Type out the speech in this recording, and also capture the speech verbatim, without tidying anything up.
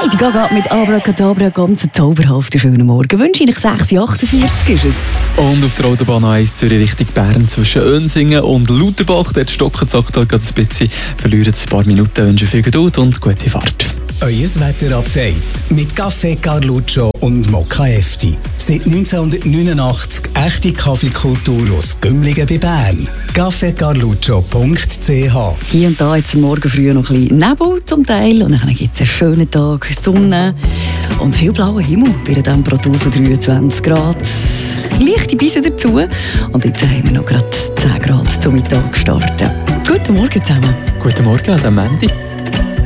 Lady Gaga mit Abracadabra, ganz einen zauberhaften schönen Morgen. Wünsche Ihnen sechs Uhr achtundvierzig ist es. Und auf der Autobahn eins Zürich Richtung Bern zwischen Önsingen und Lauterbach. Dort stocken es aktuell gerade ein bisschen. Verlieren ein paar Minuten, wünschen viel Geduld und gute Fahrt. Euer Wetterupdate mit Caffè Carluccio und Mokka Efti. Seit neunzehnhundertneunundachtzig echte Kaffeekultur aus Gümligen bei Bern. caffè carluccio punkt c h. Hier und da jetzt am Morgen früh noch ein bisschen Nebel zum Teil. Und dann gibt es einen schönen Tag, Sonne und viel blauer Himmel bei einer Temperatur von dreiundzwanzig Grad. Leichte Bisse dazu. Und jetzt haben wir noch gerade zehn Grad zum Mittag starten. Guten Morgen zusammen. Guten Morgen an diesem Montag.